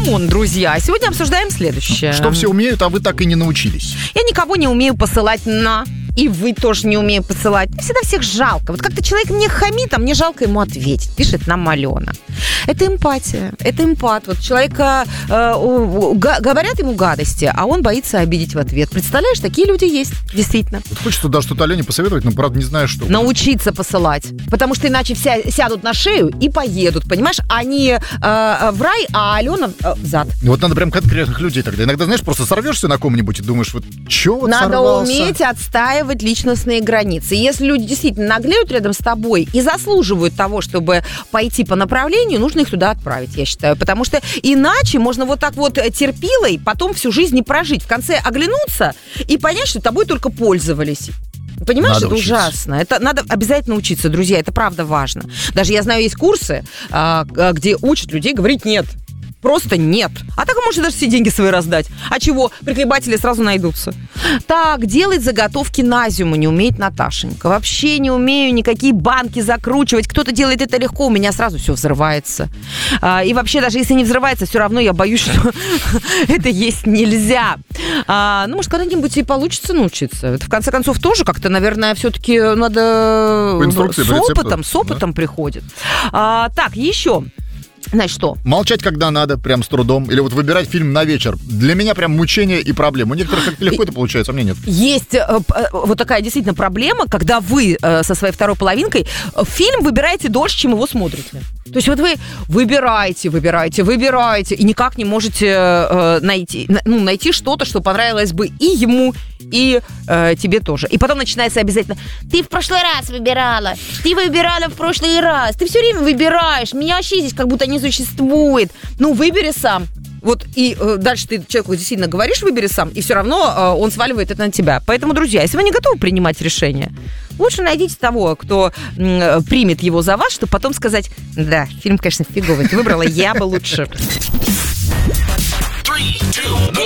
камон, друзья. Сегодня обсуждаем следующее. Что все умеют, а вы так и не научились. Я никого не умею посылать на... И вы тоже не умеете посылать. Мне всегда всех жалко. Вот как-то человек мне хамит, а мне жалко ему ответить. Пишет нам Алена. Это эмпатия. Это эмпат. Вот человека говорят ему гадости, а он боится обидеть в ответ. Представляешь, такие люди есть. Действительно. Вот хочется даже что-то Алене посоветовать, но, правда, не знаю, что. Научиться посылать. Потому что иначе все сядут на шею и поедут. Понимаешь? Они в рай, а Алена в зад. Вот надо прям конкретных людей тогда. Иногда, знаешь, просто сорвешься на ком-нибудь и думаешь, вот чё вот надо сорвался? уметь отстаивать личностные границы. Если люди действительно наглеют рядом с тобой и заслуживают того, чтобы пойти по направлению, нужно их туда отправить, я считаю. Потому что иначе можно вот так вот терпилой потом всю жизнь не прожить. В конце оглянуться и понять, что тобой только пользовались. Понимаешь, Надо это учиться. ужасно. Это надо обязательно учиться, друзья. Это правда важно. Даже я знаю, есть курсы, где учат людей говорить «нет». Просто нет. А так вы можете даже все деньги свои раздать. А чего? Прихлебатели сразу найдутся. Так, делать заготовки на зиму не умеет Наташенька. Вообще не умею никакие банки закручивать. Кто-то делает это легко, у меня сразу все взрывается. И вообще, даже если не взрывается, все равно я боюсь, что это есть нельзя. Ну, может, когда-нибудь и получится научиться. Это, в конце концов, тоже как-то, наверное, все-таки надо... По инструкции, по рецепту. С опытом приходит. Так, еще... Значит, что? Молчать, когда надо, прям с трудом. Или вот выбирать фильм на вечер. Для меня прям мучение и проблема. У некоторых как-то легко это получается, а мне нет. Есть вот такая действительно проблема, когда вы со своей второй половинкой фильм выбираете дольше, чем его смотрите. То есть вот вы выбираете, и никак не можете найти что-то, что понравилось бы и ему, и тебе тоже. И потом начинается обязательно: ты в прошлый раз выбирала, ты выбирала в прошлый раз, ты все время выбираешь, меня вообще здесь как будто не существует. Ну, выбери сам. Вот и дальше ты человеку действительно говоришь «выбери сам», и все равно он сваливает это на тебя. Поэтому, друзья, если вы не готовы принимать решение, лучше найдите того, кто примет его за вас, чтобы потом сказать: да, фильм, конечно, фиговый, ты выбрала, я бы лучше. 3, 2,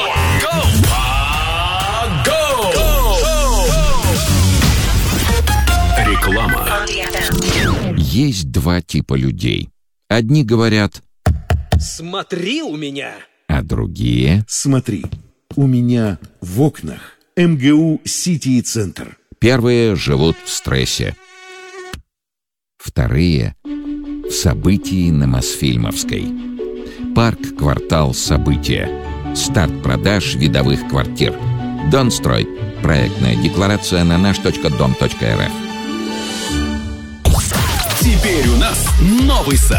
1, go! Реклама. Есть два типа людей. Одни говорят: смотри у меня. А другие: смотри, у меня в окнах МГУ Сити и Центр. Первые живут в стрессе. Вторые — в событии на Мосфильмовской. Парк-квартал «События». Старт продаж видовых квартир. Донстрой. Проектная декларация на наш.дом.рф. Теперь у нас новый сайт.